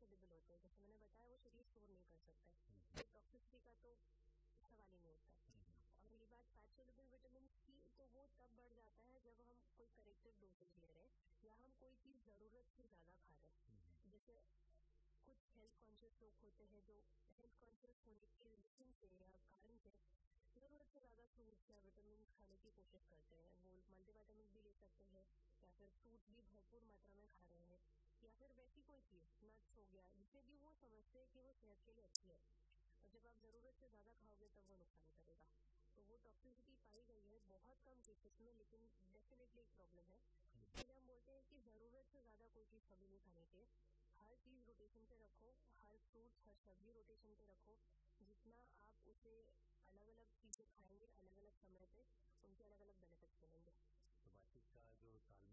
Biodegradable होते हैं, जैसे मैंने बताया वो शरीर स्टोर नहीं कर सकता है, तो टॉक्सिसिटी का तो सवाल ही नहीं होता है। और रही बात फैट सोल्यूबल विटामिन की, तो वो तब बढ़ जाता है जब हम कोई करेक्टेड डोसेज ले रहे हैं या हम कोई चीज़ ज़रूरत से ज़्यादा खा रहे हैं। जैसे कुछ हेल्थ कॉन्शियस लोग होते हैं जो हेल्थ कॉन्शियस होने के रीजन से या कारण से ज़रूरत से ज़्यादा फ्रूट्स या विटामिन खाने की कोशिश करते हैं। वो मल्टीविटामिन भी ले सकते हैं या फिर फ्रूट भी भरपूर मात्रा में खा रहे हैं या फिर वैसी कोई चीज़ नट्स हो गया जिससे भी वो समझते हैं कि वो सेहत के लिए अच्छी है। और जब आप ज़रूरत से ज़्यादा खाओगे तब वो नुकसान करेगा। तो वो टॉक्सिसिटी पाई गई है बहुत कम केसेस में, लेकिन डेफिनेटली एक प्रॉब्लम है। इसलिए हम बोलते हैं कि ज़रूरत से ज़्यादा कोई चीज़ कभी नहीं खानी चाहिए। हर चीज़ रोटेशन पे रखो, हर फ्रूट्स हर सब्जी रोटेशन पे रखो। जितना आप उसे अलग अलग चीज़ें खाएंगे अलग अलग समय पे, उनके अलग अलग बेनिफिट्स मिलेंगे। तो बातचीत का जो तालमेल